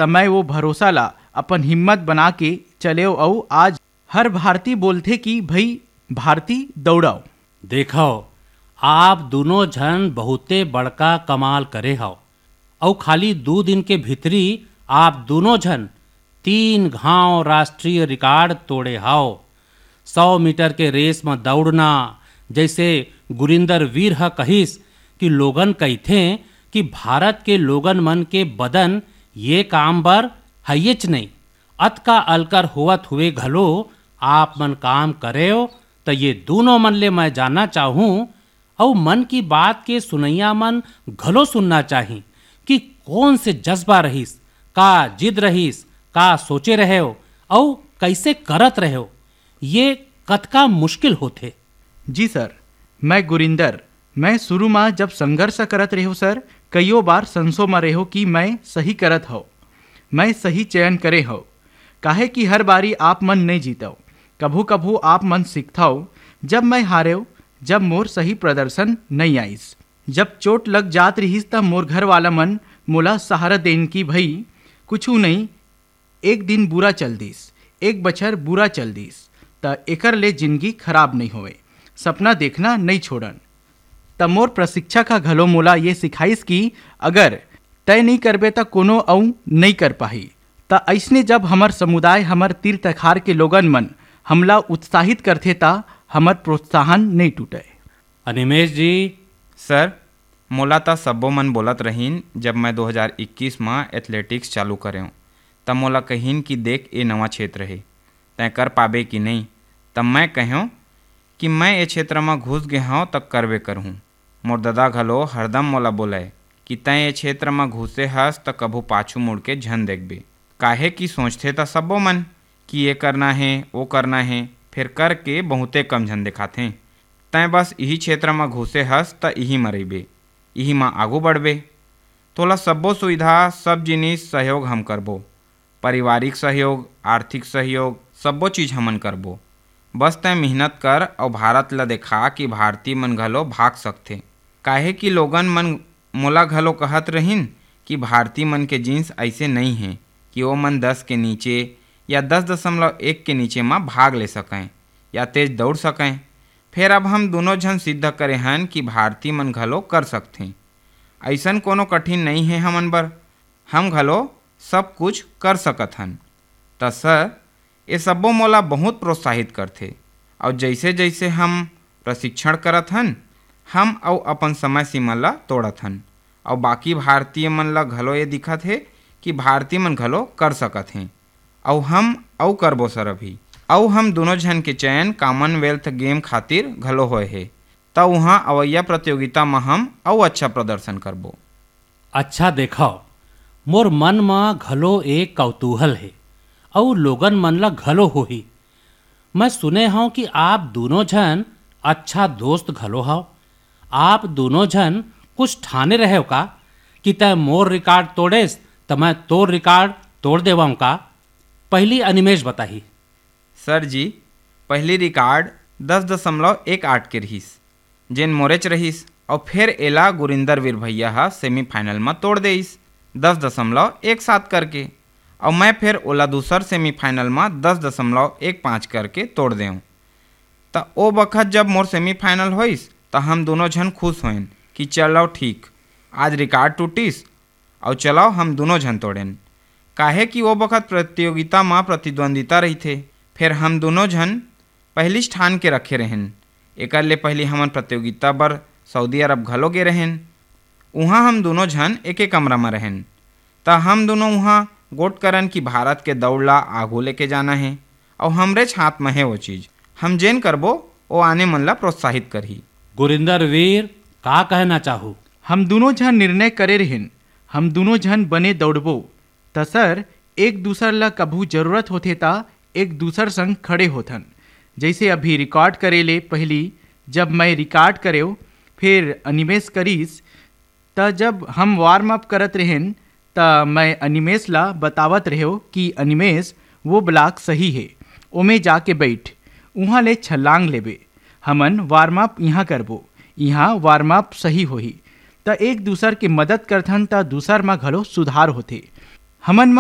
त मैं वो भरोसा ला अपन हिम्मत बना के चले और आज हर भारतीय बोलते कि भाई भारती दौड़ाओ। देखो आप दोनों झन बहुते बड़का कमाल करे हो और खाली 2 दिन के भीतरी आप दोनों झन 3 घाव राष्ट्रीय रिकॉर्ड तोड़े हाओ। 100 मीटर के रेस में दौड़ना जैसे गुरिंदर वीर ह कहिस कि लोगन कहथे कि भारत के लोगन मन के बदन ये काम बर हयच नहीं। अत का अलकर होवत हुए घलो आप मन काम करे हो तो ये दोनों मन ले मैं जानना चाहूँ और मन की बात के सुनैया मन घलो सुनना चाही कि कौन से जज्बा रहीस, का जिद रहीस, का सोचे रहे हो और कैसे करत रहे हो। ये कतका मुश्किल होथे। जी सर, मैं गुरिंदर, मैं शुरू में जब संघर्ष करत रहो सर, कईयों बार संसो में रहो कि मैं सही करत हो, मैं सही चयन करे हो, काहे कि हर बारी आप मन नहीं जीतो, कभू कभू आप मन सीखता हो। जब मैं हारे हो, जब मोर सही प्रदर्शन नहीं आईस, जब चोट लग जात रहीस तब मोर घर वाला मन मोला सहारा देन की भई कुछू नहीं, एक दिन बुरा चल दीस, एक बछर बुरा चल दीस त एकर ले जिंदगी खराब नहीं होवे, सपना देखना नहीं छोड़न। त मोर प्रशिक्षक का घलो मोला ये सिखाइस कि अगर तय नहीं करबे त कोनो अऊ नहीं कर पाही। त ऐसने जब हमर समुदाय, हमर तीर तखार के लोगन मन हमला उत्साहित करथे ता हमर प्रोत्साहन नहीं टूटे। अनिमेश जी। सर, मोला त सब्बो मन बोलत रहीन जब मैं 2021 में एथलेटिक्स चालू करें तब मोला कहीन कि देख ये नवा क्षेत्र है, तय कर पाबे कि नहीं। तब मैं कह्यों कि मैं ये क्षेत्र में घुस गए हूँ तब करबे करहूँ। मोर दादा घलो हरदम मोला बोले कि तय ये क्षेत्र में घुसे हस त कभू पाछू मुड़ के झन देखबे, काहे कि सोचते त सब्बो मन कि ये करना है वो करना है, फिर करके बहुते कम झन दिखाथे। तय बस यही क्षेत्र में घुसे हस त यही में रहिबे, यही में आगू बढ़बे। तोला सब्बो सुविधा, सब जिनिस सहयोग हम करबो, पारिवारिक सहयोग, आर्थिक सहयोग, सब्बो चीज हमन करबो। बस तय मेहनत कर और भारत ला देखा कि भारतीय मन घलो भाग सकथे। काहे कि लोगन मन मोला घलो कहत रहिन कि भारतीय मन के जीन्स ऐसे नहीं है कि वो मन 10 के नीचे या 10.1 के नीचे में भाग ले सकें या तेज दौड़ सकें। फिर अब हम दोनों झन सिद्ध करे हन कि भारतीय मन घलो कर सकथे। ऐसन कोनो कठिन नहीं है हमन बर, हम घलो सब कुछ कर सकत हन। त सर, ये सब्बो मोला बहुत प्रोत्साहित करथे और जैसे जैसे हम प्रशिक्षण करत हन हम अउ अपन समय सीमा ला तोड़त हन और बाकी भारतीय मन ला घलो ये दिखत है कि भारतीय मन घलो कर सकत हैं और हम अउ करबो सर। अभी अउ हम दोनों झन के चयन कॉमनवेल्थ गेम खातिर घलो होए है, त वहाँ अवैया प्रतियोगिता में हम अउ अच्छा प्रदर्शन करबो। अच्छा देखो, मोर मन में घलो एक कौतूहल है और लोगन मन ला घलो होही। मैं सुने हूँ कि आप दोनों झन अच्छा दोस्त घलो हो। आप दोनों झन कुछ ठाने रहे हो का कि तय मोर रिकॉर्ड तोड़ेस तो मैं तोर रिकॉर्ड तोड़ देवाऊँ का? पहली अनिमेश बताही। सर जी, पहली रिकॉर्ड 10.18 के रहीस, जेन मोरेच रहीस और फिर एला गुरिंदर वीर भैया हा सेमीफाइनल में तोड़ देइस 10.17 करके और मैं फिर ओला दूसर सेमीफाइनल में 10.15 करके तोड़ देऊँ। त ओ बखत जब मोर सेमीफाइनल होइस त हम दोनों झन खुश होइन कि चलो ठीक, आज रिकॉर्ड टूटिस और चलो हम दोनों झन तोड़ेन। काहे कि वो बखत प्रतियोगिता में प्रतिद्वंदिता रही थे, फिर हम दोनों झन पहली स्थान के रखे रहें। एकर ले पहले हमन प्रतियोगिता बर सऊदी अरब घलो गे रहें, वहाँ हम दोनों झन एक कमरा में रहें। त हम दोनों वहाँ गोट करन कि भारत के दौड़ ला आगू लेके जाना है और हमरे हाथ में है वो चीज़, हम जेन करबो वो आने मन ला प्रोत्साहित करही। गुरिंदर वीर, का कहना चाहू? हम दोनों झन निर्णय करे रहें, हम दोनों झन बने दौड़बो त सर एक दूसर ला कभू जरूरत होथे ता एक दूसर संग खड़े होथन। जैसे अभी रिकॉर्ड करे ले पहली जब मैं रिकॉर्ड करे फिर अनिमेश करीस त जब हम वार्म अप करत रहें त मैं अनिमेश ला बतावत रहो कि अनिमेश वो ब्लॉक सही है, ओमे जाके बैठ, वहाँ ले छलांग लेबे, हमन वार्म अप यहाँ करबो, यहाँ वार्म अप सही होही। त एक दूसर के मदद करथन त दूसर में घलो सुधार होथे। हमन